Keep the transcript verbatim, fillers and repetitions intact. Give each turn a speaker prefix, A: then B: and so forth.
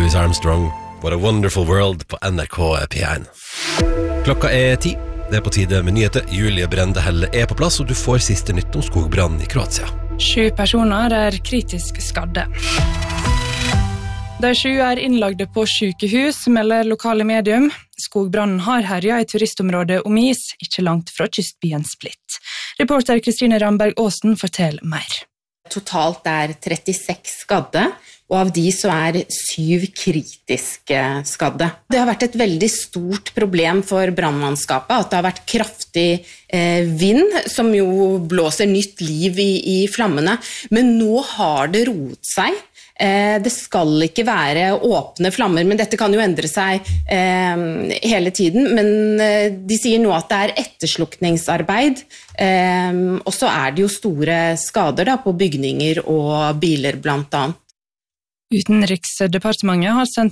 A: Louis Armstrong, What a Wonderful World på N R K P one. Klokka er ti. Det er på tide med nyheter. Julie Brende Helle er på plass, og du får siste nytt om skogbrannen i Kroatia.
B: Sju personer er kritisk skadde. De sju er innlagde på sykehus, melder lokale medium. Skogbrannen har herja i turistområdet Omis, ikke langt fra kystbyen Split. Reporter Kristine Ramberg Aasen forteller mer.
C: Totalt er trettiseks skadde, og av de så er syv kritiske skadde. Det har vært et veldig stort problem for brannmannskapet, at det har vært kraftig eh, vind, som jo blåser nytt liv i, i flammene. Men nå har det roet seg. Eh, det skal ikke være åpne flammer, men dette kan jo endre seg eh, hele tiden. Men eh, de sier nå at det er etterslukningsarbeid, eh, og så er det jo store skader da, på bygninger og biler blant annet.
B: Utenriksdepartementet har sendt